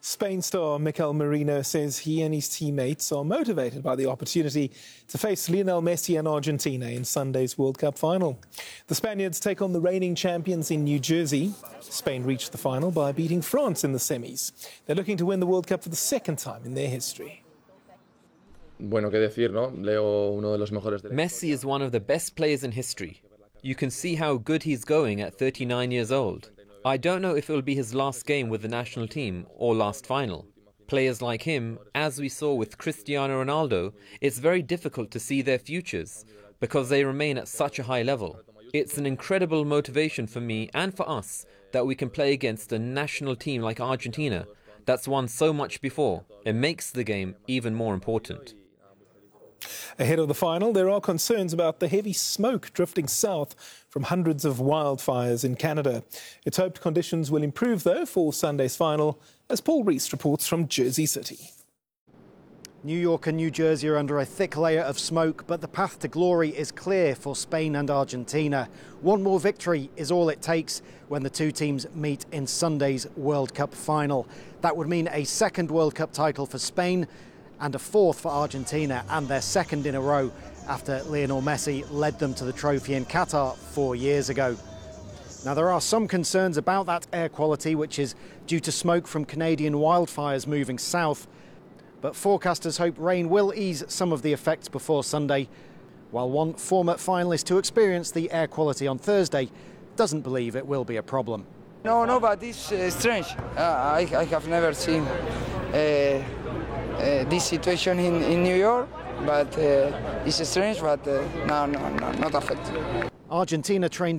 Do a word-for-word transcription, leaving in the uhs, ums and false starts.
Spain star Mikel Merino says he and his teammates are motivated by the opportunity to face Lionel Messi and Argentina in Sunday's World Cup final. The Spaniards take on the reigning champions in New Jersey. Spain reached the final by beating France in the semis. They're looking to win the World Cup for the second time in their history. Bueno, qué decir, ¿no? Leo uno de los mejores de... Messi is one of the best players in history. You can see how good he's going at thirty-nine years old. I don't know if it will be his last game with the national team or last final. Players like him, as we saw with Cristiano Ronaldo, it's very difficult to see their futures because they remain at such a high level. It's an incredible motivation for me and for us that we can play against a national team like Argentina that's won so much before. It makes the game even more important. Ahead of the final, there are concerns about the heavy smoke drifting south from hundreds of wildfires in Canada. It's hoped conditions will improve, though, for Sunday's final, as Paul Rees reports from Jersey City. New York and New Jersey are under a thick layer of smoke, but the path to glory is clear for Spain and Argentina. One more victory is all it takes when the two teams meet in Sunday's World Cup final. That would mean a second World Cup title for Spain and a fourth for Argentina, and their second in a row after Lionel Messi led them to the trophy in Qatar four years ago. Now, there are some concerns about that air quality, which is due to smoke from Canadian wildfires moving south. But forecasters hope rain will ease some of the effects before Sunday, while one former finalist who experienced the air quality on Thursday doesn't believe it will be a problem. No, no, but it's uh, strange. Uh, I, I have never seen uh, uh, this situation in, in New York, but uh, it's strange, but uh, no, no, no, not affected. Argentina trained